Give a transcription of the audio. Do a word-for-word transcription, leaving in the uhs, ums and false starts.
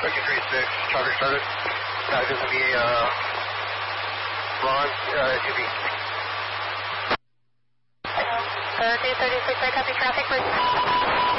Turkey three six, traffic started. That is going to be uh, Ron, uh, S U V. Turkey thirty-six, I copy traffic.